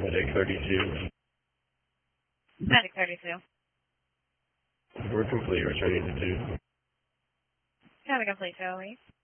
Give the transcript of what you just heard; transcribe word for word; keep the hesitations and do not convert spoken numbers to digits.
Medic thirty-two. Medic thirty-two. We're complete. Returning to two. Have a complete, Joey.